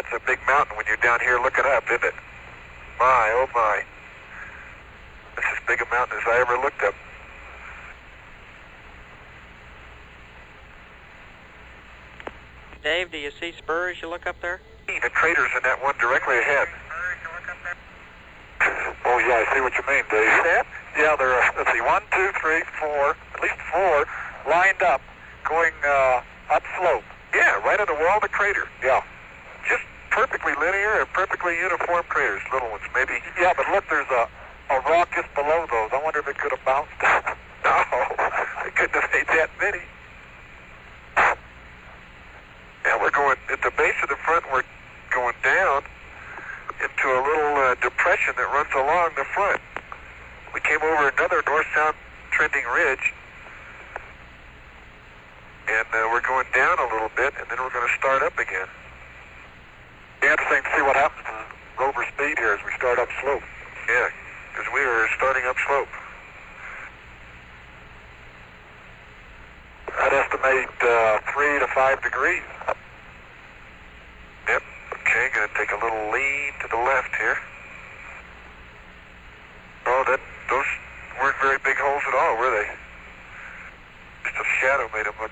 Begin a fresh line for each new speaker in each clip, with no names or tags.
It's a big mountain when you're down here looking up, isn't it? My, oh my. It's as big a mountain as I ever looked up.
Dave, do you see spurs you look up there?
The crater's in that one directly ahead. Oh yeah, I see what you mean, Dave. See that? Yeah, there are, let's see, 1, 2, 3, 4, at least 4 lined up, going upslope. Yeah, right on the wall of the crater. Yeah. Just perfectly linear and perfectly uniform craters, little ones, maybe. Yeah, but look, there's a rock just below those. I wonder if it could have bounced. No, it couldn't have made that many. Yeah, we're going, at the base of the front, we're going down into a little depression that runs along the front. We came over another north-south trending ridge, and we're going down a little bit, and then we're going to start up again. Interesting to see what happens to rover speed here as we start up slope. Yeah, because we are starting up slope. I'd estimate 3 to 5 degrees. Yep. Okay, going to take a little lean to the left here. Oh, those weren't very big holes at all, were they? Just a shadow made them look.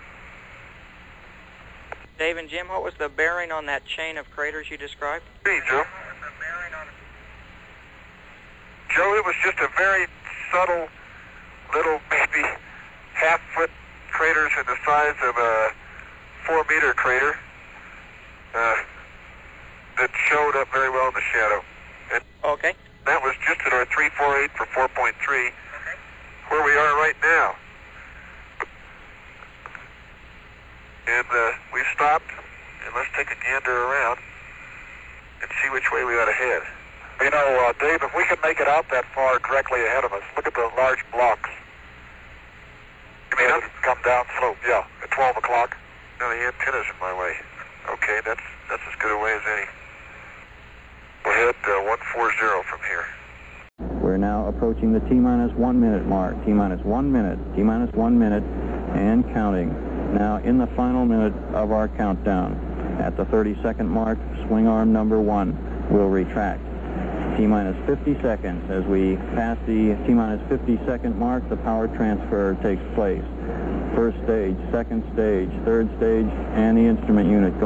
Dave and Jim, what was the bearing on that chain of craters you described?
Hey, Joe. Joe, it was just a very subtle little, maybe half-foot craters in the size of a 4-meter crater that showed up very well in the shadow. And
okay.
That was just at our 348 for 4.3, where we are right now. And we stopped, and let's take a gander around and see which way we ought to head. You know, Dave, if we could make it out that far directly ahead of us, look at the large blocks. You mean come down slope, yeah, at 12 o'clock. No, the antenna's in my way. Okay, that's as good a way as any. We'll head 140 from here.
We're now approaching the T-minus 1 minute mark. T-minus 1 minute, T-minus 1 minute, and counting. Now in the final minute of our countdown. At the 30-second mark, swing arm number 1 will retract. T-minus 50 seconds. As we pass the T-minus 50-second mark, the power transfer takes place. First stage, second stage, third stage, and the instrument unit